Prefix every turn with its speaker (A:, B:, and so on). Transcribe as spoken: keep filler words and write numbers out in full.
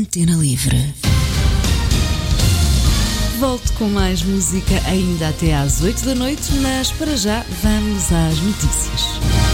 A: Antena Livre. Volto com mais música ainda até às oito da noite, mas para já vamos às notícias.